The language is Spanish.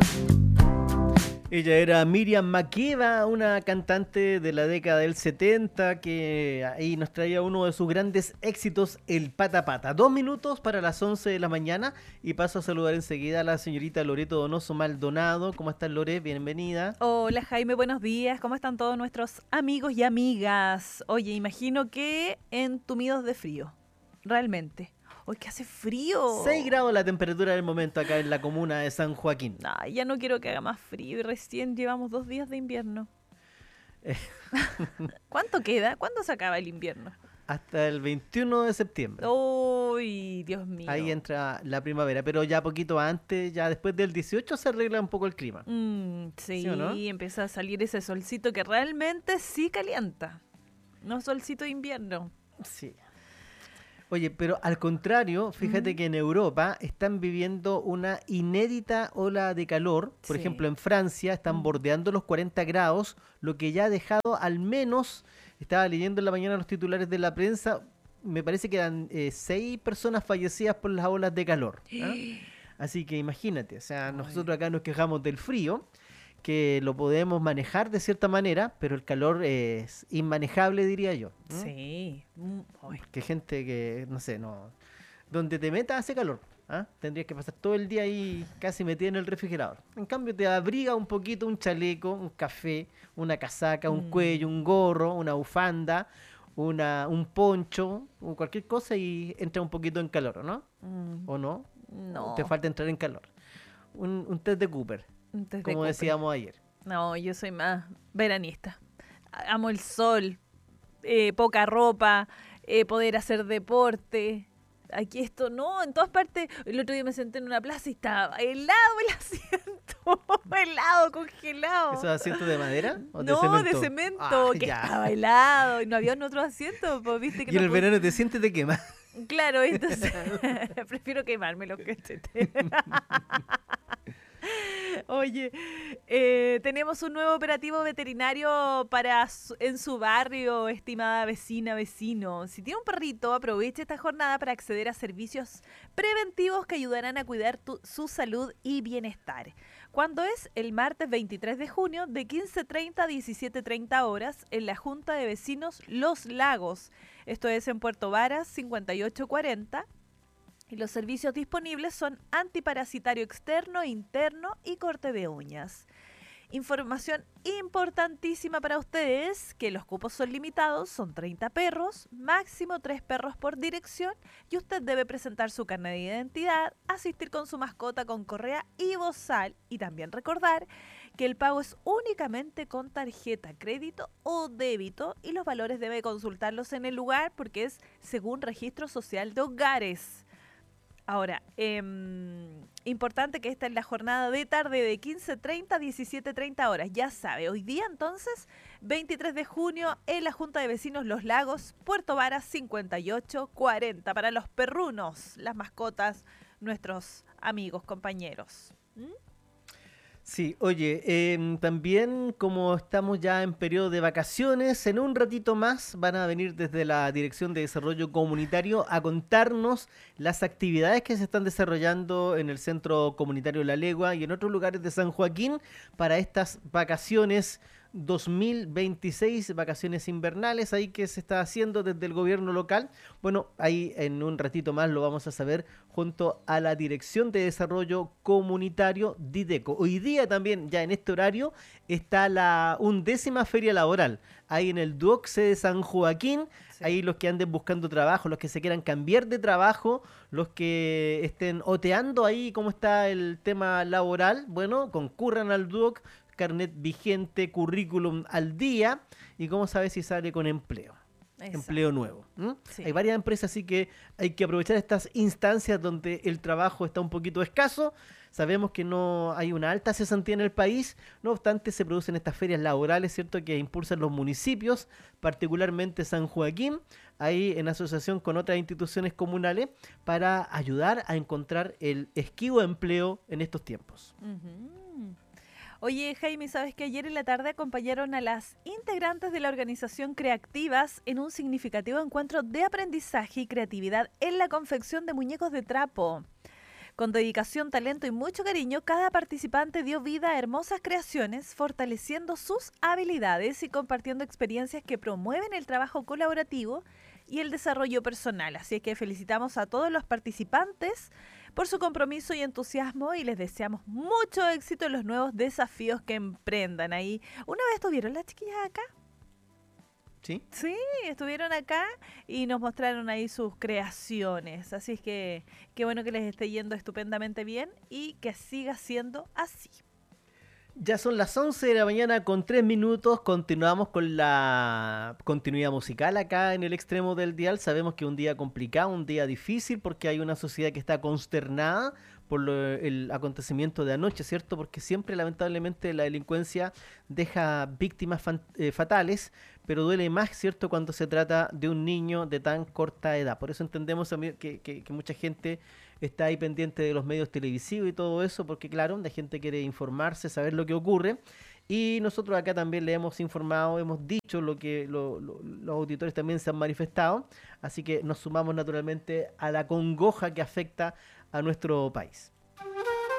Ella era Miriam Makeba, una cantante de la década del 70 que ahí nos traía uno de sus grandes éxitos, el Pata Pata. 2 minutos para las 11 de la mañana y paso a saludar enseguida a la señorita Loreto Donoso Maldonado. ¿Cómo estás, Lore? Bienvenida. Hola Jaime, buenos días. ¿Cómo están todos nuestros amigos y amigas? Oye, imagino que entumidos de frío, realmente. Hoy que hace frío. 6 grados la temperatura del momento acá en la comuna de San Joaquín. Ay, ya no quiero que haga más frío y recién llevamos 2 días de invierno. ¿Cuánto queda? ¿Cuándo se acaba el invierno? Hasta el 21 de septiembre. Uy, Dios mío. Ahí entra la primavera, pero ya poquito antes, ya después del 18 se arregla un poco el clima. Sí, ¿Sí o no? empieza a salir ese solcito que realmente sí calienta. No solcito de invierno. Sí. Oye, pero al contrario, fíjate que en Europa están viviendo una inédita ola de calor. Por Sí. ejemplo, en Francia están bordeando los 40 grados, lo que ya ha dejado al menos, estaba leyendo en la mañana los titulares de la prensa, me parece que eran 6 personas fallecidas por las olas de calor. ¿Ah? Así que imagínate, o sea, nosotros acá nos quejamos del frío, que lo podemos manejar de cierta manera, pero el calor es inmanejable, diría yo. ¿No? Sí. Ay, Que gente que, no sé, no. Donde te metas hace calor. ¿Ah? Tendrías que pasar todo el día ahí casi metido en el refrigerador. En cambio, te abriga un poquito un chaleco, un café, una casaca, un cuello, un gorro, una bufanda, un poncho, o cualquier cosa y entra un poquito en calor, ¿no? ¿O no? no. Te falta entrar en calor. Un test de Cooper, Antes de como Cooper. decíamos ayer. No, yo soy más veranista. Amo el sol, poca ropa, poder hacer deporte. Aquí esto no, en todas partes. El otro día me senté en una plaza y estaba helado el asiento, helado, congelado. ¿Esos asientos de madera o de No, cemento? de cemento, Ah, que ya. estaba helado y no había otro asiento, pues viste que Y en no el pod- verano te sientes te quema. Claro, entonces prefiero quemarme los cachetes. Oye, tenemos un nuevo operativo veterinario en su barrio, estimada vecina, vecino. Si tiene un perrito, aproveche esta jornada para acceder a servicios preventivos que ayudarán a cuidar su salud y bienestar. ¿Cuándo es? El martes 23 de junio de 15:30 a 17:30 horas en la Junta de Vecinos Los Lagos. Esto es en Puerto Varas, 5840. Y los servicios disponibles son antiparasitario externo, interno y corte de uñas. Información importantísima para ustedes, que los cupos son limitados, son 30 perros, máximo 3 perros por dirección y usted debe presentar su carnet de identidad, asistir con su mascota con correa y bozal y también recordar que el pago es únicamente con tarjeta, crédito o débito y los valores debe consultarlos en el lugar porque es según registro social de hogares. Ahora, importante que esta es la jornada de tarde de 15:30 a 17:30 horas. Ya sabe, hoy día entonces, 23 de junio, en la Junta de Vecinos Los Lagos, Puerto Varas 5840. Para los perrunos, las mascotas, nuestros amigos, compañeros. Sí, oye, también como estamos ya en periodo de vacaciones, en un ratito más van a venir desde la Dirección de Desarrollo Comunitario a contarnos las actividades que se están desarrollando en el Centro Comunitario La Legua y en otros lugares de San Joaquín para estas vacaciones 2026, vacaciones invernales ahí que se está haciendo desde el gobierno local. Bueno, ahí en un ratito más lo vamos a saber junto a la Dirección de Desarrollo Comunitario Dideco. Hoy día también, ya en este horario, está la 11ª Feria Laboral, ahí en el Duoc de San Joaquín. Sí. Ahí los que anden buscando trabajo, los que se quieran cambiar de trabajo, los que estén oteando ahí cómo está el tema laboral, bueno, concurran al Duoc, carnet vigente, currículum al día y cómo sabe si sale con empleo. Exacto. Empleo nuevo. Sí. Hay varias empresas, así que hay que aprovechar estas instancias donde el trabajo está un poquito escaso. Sabemos que no hay una alta cesantía en el país, no obstante se producen estas ferias laborales, ¿cierto?, que impulsan los municipios, particularmente San Joaquín, ahí en asociación con otras instituciones comunales, para ayudar a encontrar el esquivo empleo en estos tiempos. Oye, Jaime, ¿sabes que ayer en la tarde acompañaron a las integrantes de la organización Creativas en un significativo encuentro de aprendizaje y creatividad en la confección de muñecos de trapo? Con dedicación, talento y mucho cariño, cada participante dio vida a hermosas creaciones, fortaleciendo sus habilidades y compartiendo experiencias que promueven el trabajo colaborativo y el desarrollo personal. Así es que felicitamos a todos los participantes por su compromiso y entusiasmo y les deseamos mucho éxito en los nuevos desafíos que emprendan ahí. ¿Una vez estuvieron las chiquillas acá? ¿Sí? Sí, estuvieron acá y nos mostraron ahí sus creaciones. Así es que qué bueno que les esté yendo estupendamente bien y que siga siendo así. Ya son las 11 de la mañana con 3 minutos. Continuamos con la continuidad musical acá en el extremo del dial. Sabemos que es un día complicado, un día difícil porque hay una sociedad que está consternada por el acontecimiento de anoche, ¿cierto? Porque siempre lamentablemente la delincuencia deja víctimas fatales, pero duele más, ¿cierto?, cuando se trata de un niño de tan corta edad. Por eso entendemos que mucha gente está ahí pendiente de los medios televisivos y todo eso, porque claro, la gente quiere informarse, saber lo que ocurre. Y nosotros acá también le hemos informado, hemos dicho lo que los auditores también se han manifestado. Así que nos sumamos naturalmente a la congoja que afecta a nuestro país.